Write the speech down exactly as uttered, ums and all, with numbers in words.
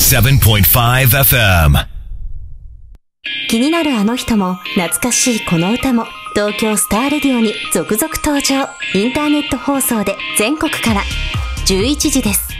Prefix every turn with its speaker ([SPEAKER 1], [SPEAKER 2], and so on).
[SPEAKER 1] セブンポイントファイブエフエム。
[SPEAKER 2] 気になるあの人も懐かしいこの歌も東京スターレディオに続々登場。インターネット放送で全国からじゅういちじです。